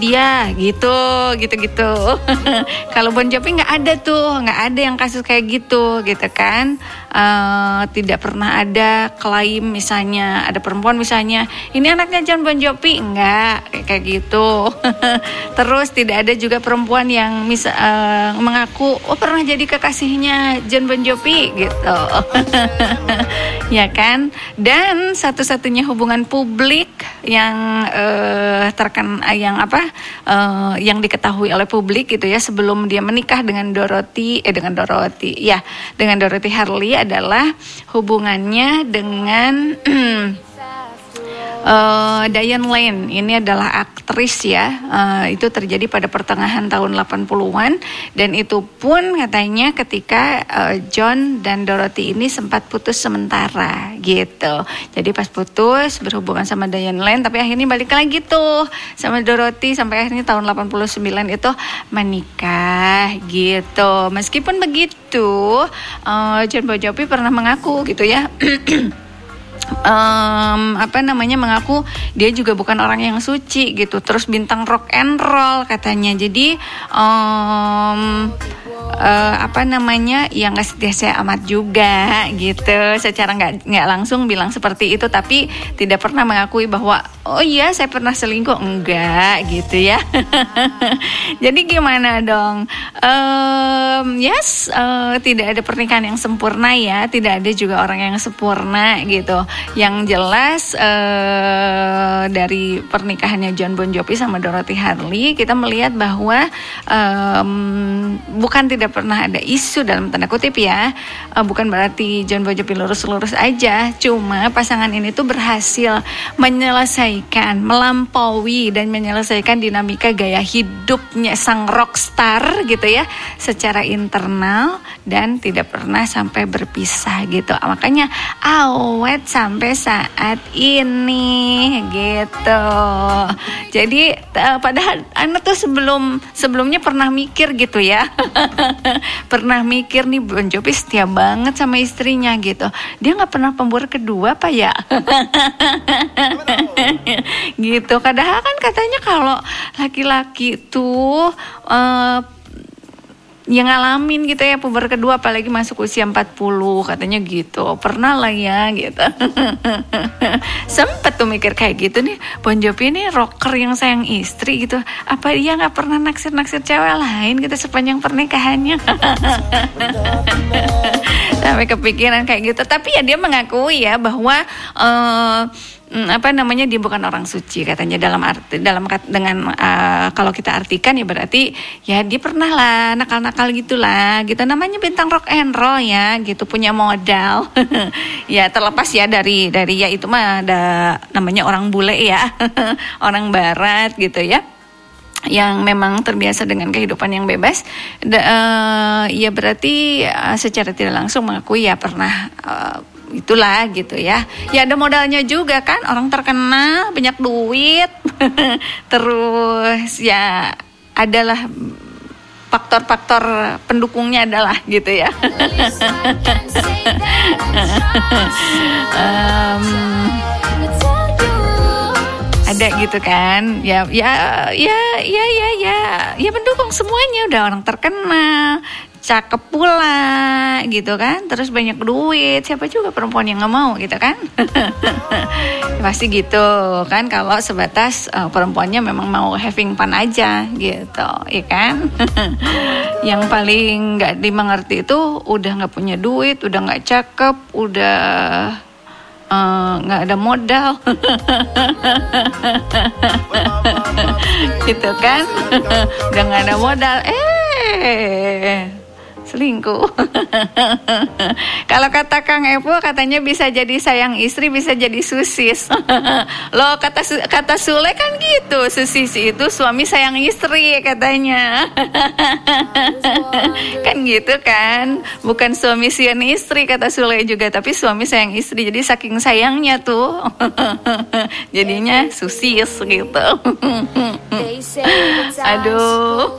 dia gitu. Kalau Bon Jovi nggak ada yang kasus kayak gitu kan. Tidak pernah ada klaim misalnya ada perempuan misalnya ini anaknya Jon Bon Jovi, enggak kayak gitu. Terus tidak ada juga perempuan yang mengaku pernah jadi kekasihnya Jon Bon Jovi gitu. Ya kan? Dan satu-satunya hubungan publik yang yang diketahui oleh publik gitu ya sebelum dia menikah dengan Dorothy Harley adalah hubungannya dengan Diane Lane. Ini adalah aktris ya. Itu terjadi pada pertengahan tahun 80-an dan itu pun katanya ketika John dan Dorothy ini sempat putus sementara gitu. Jadi pas putus berhubungan sama Diane Lane tapi akhirnya balik lagi tuh sama Dorothy sampai akhirnya tahun 89 itu menikah gitu. Meskipun begitu Jon Bon Jovi pernah mengaku gitu ya. Mengaku dia juga bukan orang yang suci gitu, terus bintang rock and roll katanya. Jadi ya nggak setia amat juga gitu. Secara nggak langsung bilang seperti itu, tapi tidak pernah mengakui bahwa oh iya saya pernah selingkuh, enggak gitu ya. Jadi gimana dong? Tidak ada pernikahan yang sempurna ya, tidak ada juga orang yang sempurna gitu. Yang jelas dari pernikahannya Jon Bon Jovi sama Dorothy Harley kita melihat bahwa bukan tidak pernah ada isu dalam tanda kutip ya, bukan berarti Jon Bon Jovi lurus-lurus aja, cuma pasangan ini tuh berhasil melampaui dan menyelesaikan dinamika gaya hidupnya sang rockstar gitu ya secara internal dan tidak pernah sampai berpisah gitu. Makanya awet sampai saat ini gitu. Jadi padahal anak tuh sebelumnya pernah mikir gitu ya. Pernah mikir nih Bon Jovi setia banget sama istrinya gitu. Dia nggak pernah pemburu kedua apa ya? Gitu. Padahal kan katanya kalau laki-laki tuh yang ngalamin gitu ya puber kedua apalagi masuk usia 40 katanya gitu. Pernah lah ya gitu. Sempet tuh mikir kayak gitu nih, Bon Jovi ini rocker yang sayang istri gitu. Apa dia gak pernah naksir-naksir cewek lain gitu sepanjang pernikahannya? Sampai kepikiran kayak gitu. Tapi ya dia mengakui ya bahwa dia bukan orang suci katanya kalau kita artikan ya berarti ya dia pernah lah nakal-nakal gitulah gitu, namanya bintang rock and roll ya gitu, punya modal. Ya terlepas ya dari ya itu mah ada namanya orang bule ya. Orang barat gitu ya yang memang terbiasa dengan kehidupan yang bebas, ya berarti secara tidak langsung mengakui ya pernah itulah gitu ya. Ya ada modalnya juga kan, orang terkenal, banyak duit. Terus ya adalah faktor-faktor pendukungnya adalah gitu ya. Ada gitu kan. Ya mendukung semuanya, udah orang terkenal, cakep pula gitu kan, terus banyak duit, siapa juga perempuan yang nggak mau gitu kan. Pasti gitu kan kalau sebatas perempuannya memang mau having fun aja gitu ya kan. Yang paling nggak dimengerti itu udah nggak punya duit, udah nggak cakep, udah nggak ada modal. Gitu kan. Udah nggak ada modal selingkuh. Kalau kata Kang Evo katanya bisa jadi sayang istri, bisa jadi susis. Loh kata Sule kan gitu, susis itu suami sayang istri katanya. Kan gitu kan, bukan suami sayang istri kata Sule juga, tapi suami sayang istri. Jadi saking sayangnya tuh jadinya susis gitu. Aduh.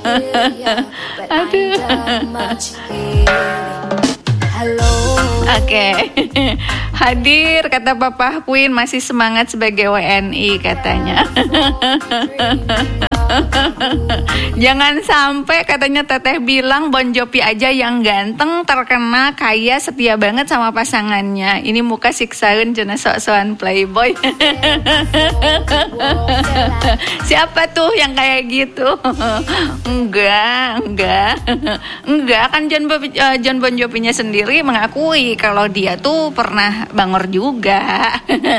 Oke. Hadir kata Papa Queen, masih semangat sebagai WNI katanya. Jangan sampai katanya Teteh bilang Bon Jovi aja yang ganteng, terkenal, kaya, setia banget sama pasangannya. Ini muka siksaun cenah sok-sokan playboy. Siapa tuh yang kayak gitu? Enggak kan John Bon Jovi-nya sendiri mengakui kalau dia tuh pernah bangor juga.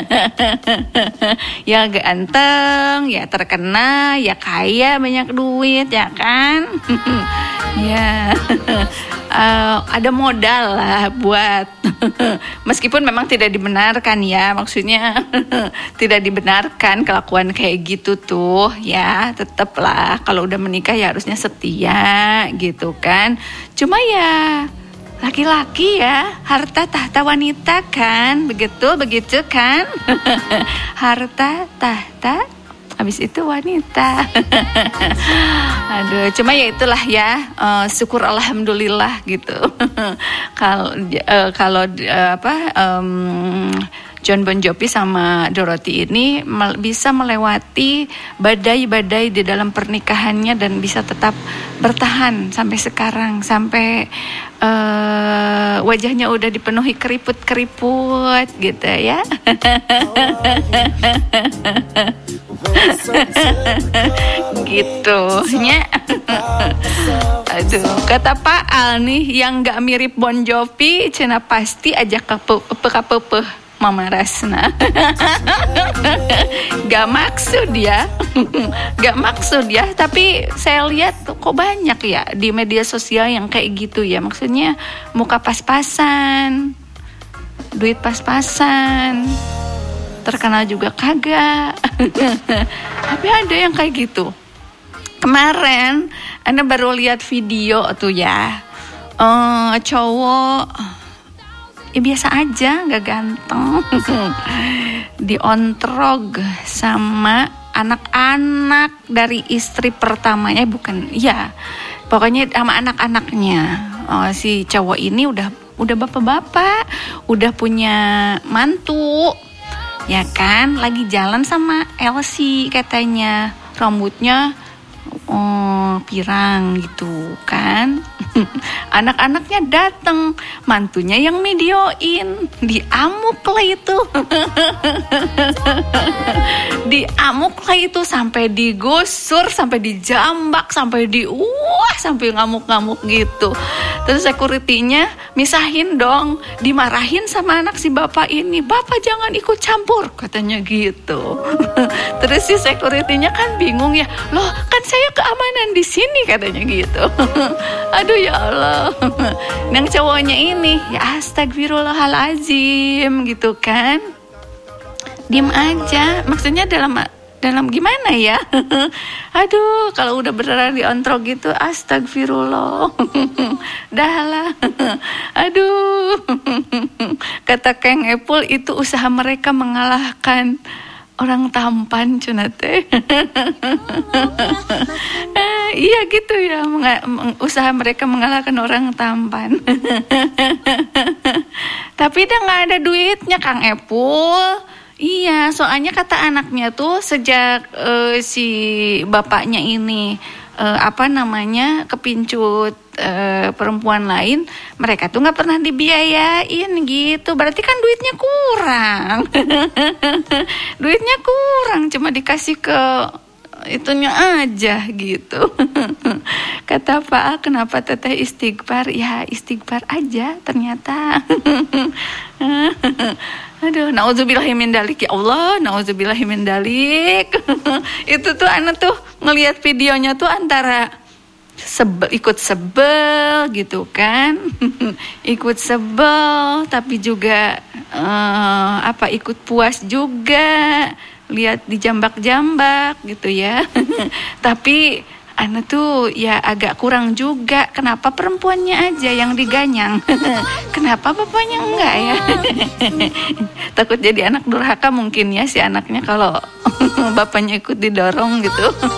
Ya ganteng, ya terkenal, ya kaya, banyak duit, ya kan? Ya, ada modal lah buat, meskipun memang tidak dibenarkan ya, maksudnya tidak dibenarkan kelakuan kayak gitu tuh, ya tetaplah kalau udah menikah ya harusnya setia gitu kan. Cuma ya laki-laki ya, harta tahta wanita kan, begitu kan? Harta tahta, habis itu wanita. Aduh, cuma ya itulah ya, syukur alhamdulillah gitu. Kalau John Bon Jovi sama Dorothy ini bisa melewati badai-badai di dalam pernikahannya dan bisa tetap bertahan sampai sekarang, sampai wajahnya udah dipenuhi keriput-keriput gitu ya. Gitu nya. Aduh, kata Pak Al nih, yang gak mirip Bon Jovi cina pasti aja kapepeh Mama Rasna. Gak maksud ya, tapi saya lihat kok banyak ya di media sosial yang kayak gitu ya. Maksudnya muka pas-pasan, duit pas-pasan, terkenal juga kagak. Tapi ada yang kayak gitu. Kemarin Anda baru lihat video tuh ya, cowok biasa aja, gak ganteng, diontrog sama anak-anak dari istri pertamanya, pokoknya sama anak-anaknya. Si cowok ini udah bapak-bapak, udah punya mantu, ya kan, lagi jalan sama Elsie katanya, rambutnya pirang gitu kan. Anak-anaknya datang, mantunya yang videoin, diamuk lah itu. Diamuk lah itu sampai digusur, sampai dijambak, sampai sampai ngamuk-ngamuk gitu. Terus security-nya misahin dong, dimarahin sama anak si bapak ini, "Bapak jangan ikut campur," katanya gitu. Terus si security-nya kan bingung ya, "Loh, kan saya keamanan di sini," katanya gitu. Aduh ya Allah. Yang cowoknya ini, ya astagfirullahalazim gitu kan. Diem aja, maksudnya dalam gimana ya? Aduh, kalau udah beneran diontrog gitu, astagfirullah. Dah lah. Aduh. Kata Kang Epul, itu usaha mereka mengalahkan orang tampan cunate. Iya gitu ya, usaha mereka mengalahkan orang tampan. Tapi dia nggak ada duitnya Kang Epul. Iya, soalnya kata anaknya tuh sejak si bapaknya ini kepincut perempuan lain, mereka tuh nggak pernah dibiayain gitu. Berarti kan duitnya kurang. Duitnya kurang, cuma dikasih ke itunya aja gitu. Kata Pak A, kenapa teteh istighfar? Ya istighfar aja ternyata. Aduh, nauzubillahimin dalik, ya Allah, nauzubillahimin dalik. Itu tuh anak tuh ngelihat videonya tuh antara ikut sebel gitu kan. Ikut sebel tapi juga ikut puas juga. Lihat dijambak-jambak gitu ya. Tapi Ana tuh ya agak kurang juga. Kenapa perempuannya aja yang diganyang? Kenapa bapaknya enggak ya? Takut jadi anak durhaka mungkin ya si anaknya kalau bapaknya ikut didorong gitu.